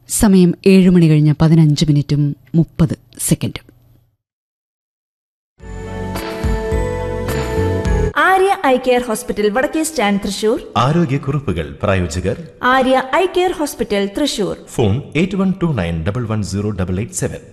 സമയം 7:15:30. Arya eye care hospital വടക്കേ stand Thrissur. ആരോഗ്യക്കുറിപ്പുകൾ. പ്രായോജകർ Arya eye care hospital Thrissur. Phone 8129110887.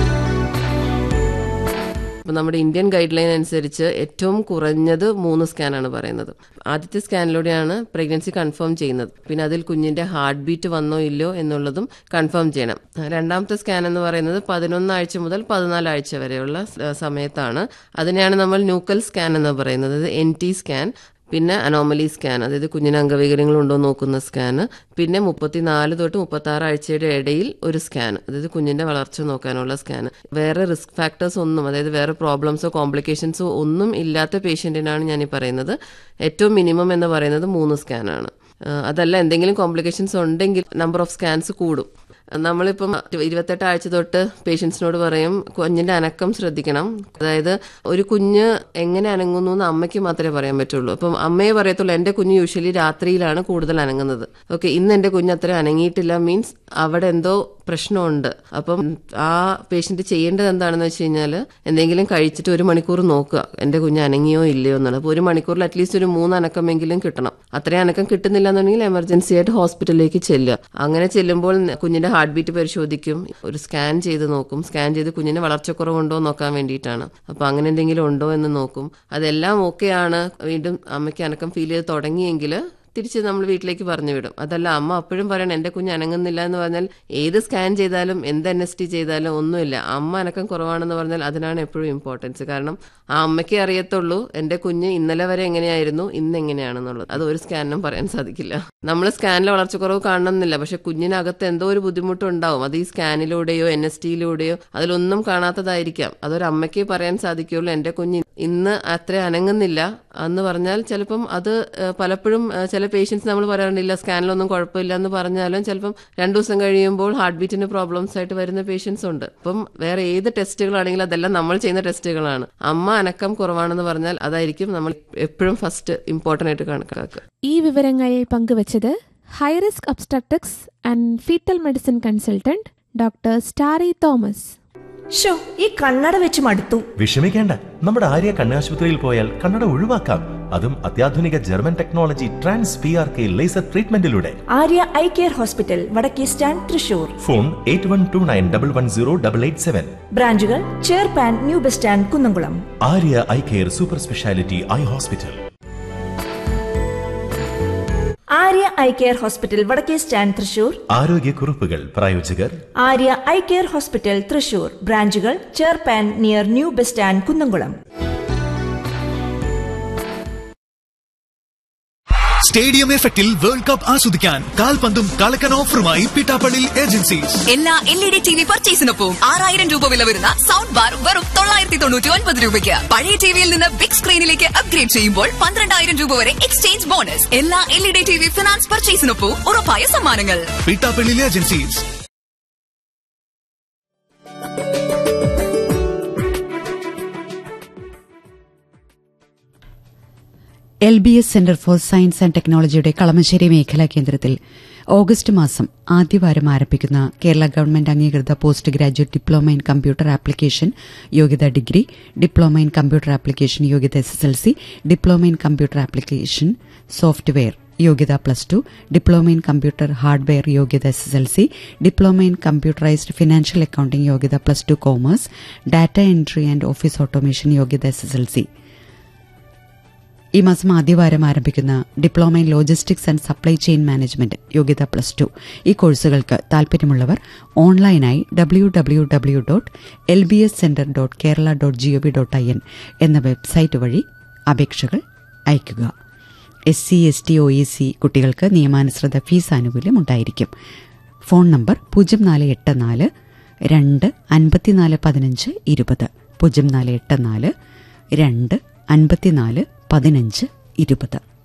നമ്മുടെ ഇന്ത്യൻ ഗൈഡ് ലൈൻ അനുസരിച്ച് ഏറ്റവും കുറഞ്ഞത് 3 സ്കാനാണ് പറയുന്നത്. ആദ്യത്തെ സ്കാനിലൂടെയാണ് പ്രഗ്നൻസി കൺഫേം ചെയ്യുന്നത്. പിന്നെ അതിൽ കുഞ്ഞിന്റെ ഹാർട്ട് ബീറ്റ് വന്നോ ഇല്ലയോ എന്നുള്ളതും കൺഫേം ചെയ്യണം. രണ്ടാമത്തെ സ്കാൻ എന്ന് പറയുന്നത് 11 ആഴ്ച മുതൽ 14 ആഴ്ച വരെയുള്ള സമയത്താണ്. അതിനെയാണ് നമ്മൾ ന്യൂക്കൽ സ്കാൻ എന്ന് പറയുന്നത്, NT സ്കാൻ. പിന്നെ അനോമലി സ്കാൻ, അതായത് കുഞ്ഞിന് അംഗവൈകല്യങ്ങളുണ്ടോ നോക്കുന്ന സ്കാന്. പിന്നെ 34 തൊട്ട് 36 ആഴ്ചയുടെ ഇടയിൽ ഒരു സ്കാൻ, അതായത് കുഞ്ഞിന്റെ വളർച്ച നോക്കാനുള്ള സ്കാന്. വേറെ റിസ്ക് ഫാക്ടേഴ്സ് ഒന്നും, അതായത് വേറെ പ്രോബ്ലംസോ കോംപ്ലിക്കേഷൻസോ ഒന്നും ഇല്ലാത്ത പേഷ്യന്റിനാണ് ഞാൻ ഈ പറയുന്നത്. ഏറ്റവും മിനിമം എന്ന് പറയുന്നത് 3 സ്കാനാണ്. അതല്ല എന്തെങ്കിലും കോംപ്ലിക്കേഷൻസ് ഉണ്ടെങ്കിൽ നമ്പർ ഓഫ് സ്കാൻസ് കൂടും. നമ്മളിപ്പം 28 ആഴ്ച തൊട്ട് പേഷ്യൻസിനോട് പറയും കുഞ്ഞിന്റെ അനക്കം ശ്രദ്ധിക്കണം. അതായത് ഒരു കുഞ്ഞ് എങ്ങനെ അനങ്ങുന്നു എന്ന് അമ്മയ്ക്ക് മാത്രമേ പറയാൻ പറ്റുള്ളൂ. അപ്പം അമ്മയെ പറയത്തുള്ളൂ എന്റെ കുഞ്ഞ് യൂഷ്വലി രാത്രിയിലാണ് കൂടുതൽ അനങ്ങുന്നത്. ഓക്കെ, ഇന്ന് എന്റെ കുഞ്ഞ് അത്ര അനങ്ങിയിട്ടില്ല, മീൻസ് അവിടെ എന്തോ പ്രശ്നമുണ്ട്. അപ്പം ആ പേഷ്യന്റ് ചെയ്യേണ്ടത് എന്താണെന്ന് വെച്ച് കഴിഞ്ഞാൽ എന്തെങ്കിലും കഴിച്ചിട്ട് 1 മണിക്കൂർ നോക്കുക എന്റെ കുഞ്ഞ് അനങ്ങിയോ ഇല്ലയോ എന്നുള്ളത്. അപ്പോൾ 1 മണിക്കൂറിൽ അറ്റ്ലീസ്റ്റ് ഒരു 3 അനക്കമെങ്കിലും കിട്ടണം. അത്രയും അനക്കം കിട്ടുന്നില്ല എന്നുണ്ടെങ്കിൽ എമർജൻസി ആയിട്ട് ഹോസ്പിറ്റലിലേക്ക് ചെല്ലുക. അങ്ങനെ ചെല്ലുമ്പോൾ കുഞ്ഞിന്റെ ഹാർട്ട് ബീറ്റ് പരിശോധിക്കും, ഒരു സ്കാൻ ചെയ്ത് നോക്കും. സ്കാൻ ചെയ്ത് കുഞ്ഞിന് വളർച്ചക്കുറവുണ്ടോ നോക്കാൻ വേണ്ടിയിട്ടാണ്. അപ്പൊ അങ്ങനെ എന്തെങ്കിലും ഉണ്ടോ എന്ന് നോക്കും. അതെല്ലാം ഓക്കെയാണ്, വീണ്ടും അമ്മയ്ക്ക് അനക്കം ഫീൽ ചെയ്ത് തുടങ്ങിയെങ്കിൽ തിരിച്ച് നമ്മൾ വീട്ടിലേക്ക് പറഞ്ഞു വിടും. അതല്ല അമ്മ അപ്പോഴും പറയണം എന്റെ കുഞ്ഞ് അനങ്ങുന്നില്ല എന്ന് പറഞ്ഞാൽ ഏത് സ്കാൻ ചെയ്താലും എന്ത് NST ചെയ്താലും ഒന്നുമില്ല, അമ്മ അനക്കം കുറവാണെന്ന് പറഞ്ഞാൽ അതിനാണ് എപ്പോഴും ഇമ്പോർട്ടൻസ്. കാരണം ആ അമ്മയ്ക്കേ അറിയത്തുള്ളൂ എന്റെ കുഞ്ഞ് ഇന്നലെ വരെ എങ്ങനെയായിരുന്നു ഇന്ന് എങ്ങനെയാണെന്നുള്ളത്. അത് ഒരു സ്കാനിനും പറയാൻ സാധിക്കില്ല. നമ്മൾ സ്കാനിലെ വളർച്ചക്കുറവ് കാണണമെന്നില്ല, പക്ഷെ കുഞ്ഞിനകത്ത് എന്തോ ഒരു ബുദ്ധിമുട്ടുണ്ടാവും. അത് ഈ സ്കാനിലൂടെയോ NSTയിലൂടെയോ അതിലൊന്നും കാണാത്തതായിരിക്കാം. അതൊരു അമ്മയ്ക്കേ പറയാൻ സാധിക്കുള്ളൂ എന്റെ കുഞ്ഞ് ഇന്ന് അത്ര അനങ്ങുന്നില്ല എന്ന് പറഞ്ഞാൽ. ചിലപ്പം അത് പലപ്പോഴും ചില പേഷ്യൻസ് നമ്മൾ പറയാറുണ്ടില്ല സ്കാനിലൊന്നും കുഴപ്പമില്ല എന്ന് പറഞ്ഞാലും ചിലപ്പം 2 ദിവസം കഴിയുമ്പോൾ ഹാർട്ട് ബീറ്റിന് പ്രോബ്ലംസ് ആയിട്ട് വരുന്ന പേഷ്യൻസ് ഉണ്ട്. അപ്പം വേറെ ഏത് ടെസ്റ്റുകളാണെങ്കിലും അതെല്ലാം നമ്മൾ ചെയ്യുന്ന ടെസ്റ്റുകളാണ്. അമ്മ അനക്കം കുറവാണെന്ന് പറഞ്ഞാൽ അതായിരിക്കും നമ്മൾ എപ്പോഴും ഫസ്റ്റ് ഇമ്പോർട്ടൻ്റ് ആയിട്ട് കണക്കാക്കുക. ഈ വിവരങ്ങൾ പങ്കുവച്ചത് high risk ഒബ്സ്ട്രക്ടിക്സ് and fetal medicine consultant doctor Starry Thomas. ഈ കണ്ണട വെച്ച് മടുത്തു. വിഷമിക്കേണ്ട, നമ്മുടെ ആര്യ കണ്ണാശുപത്രിയിൽ പോയാൽ കണ്ണട ഒഴിവാക്കാം. അതും അത്യാധുനിക German technology trans PRK laser ട്രീറ്റ്മെന്റിലൂടെ. Arya eye care hospital വടക്കേ സ്റ്റാൻഡ് തൃശൂർ. ഫോൺ 8129110887. ബ്രാഞ്ചുകൾ ചേർപ്പാൻ, new bus stand, Kunnamkulam. Arya eye care super speciality eye hospital. Arya eye care hospital വടക്കേ സ്റ്റാൻഡ് തൃശൂർ. ആരോഗ്യക്കുറിപ്പുകൾ. പ്രായോജകർ Arya eye care hospital Thrissur. ബ്രാഞ്ചുകൾ ചേർപ്പാൻ, near new bus stand, Kunnamkulam. Stadium എഫക്റ്റിൽ world cup ആസ്വദിക്കാൻ കാൽപന്തും കളക്കൻ ഓഫറുമായി Pittappilly agencies. എല്ലാ LED TV പർച്ചേസിനൊപ്പം 6000 രൂപ വില വരുന്ന സൗണ്ട് ബാർ വെറും 999 രൂപയ്ക്ക്. പഴയ ടിവിയിൽ നിന്ന് ബിഗ് സ്ക്രീനിലേക്ക് അപ്ഗ്രേഡ് ചെയ്യുമ്പോൾ 12000 രൂപ വരെ എക്സ്ചേഞ്ച് ബോണസ്. എല്ലാ LED TV ഫിനാൻസ് പർച്ചേസിനൊപ്പം ഉറപ്പായ സമ്മാനങ്ങൾ. Pittappilly agencies. LBS centre for science and ടെക്നോളജിയുടെ കളമശ്ശേരി മേഖലാ കേന്ദ്രത്തിൽ ഓഗസ്റ്റ് മാസം ആദ്യവാരം ആരംഭിക്കുന്ന കേരള ഗവൺമെന്റ് അംഗീകൃത post graduate diploma in computer application യോഗ്യത degree, diploma in computer application യോഗ്യത SSLC, diploma in computer application software യോഗ്യത +2, ഡിപ്ലോമ ഇൻ കമ്പ്യൂട്ടർ ഹാർഡ്വെയർ യോഗ്യത SSLC, diploma in computerised financial accounting യോഗ്യത +2 commerce, data entry and office automation യോഗ്യത SSLC. ഈ മാസം ആദ്യവാരം ആരംഭിക്കുന്ന diploma in logistics and supply chain management യോഗ്യത +2. ഈ കോഴ്സുകൾക്ക് താൽപര്യമുള്ളവർ ഓൺലൈനായി www.lbscenter.kerala.gov.in എന്ന വെബ്സൈറ്റ് വഴി അപേക്ഷകൾ അയയ്ക്കുക. SC, ST, OEC കുട്ടികൾക്ക് നിയമാനുസൃത ഫീസ് ആനുകൂല്യം ഉണ്ടായിരിക്കും. Phone number 0484 2 54 15 20 0484 2 54 15 20.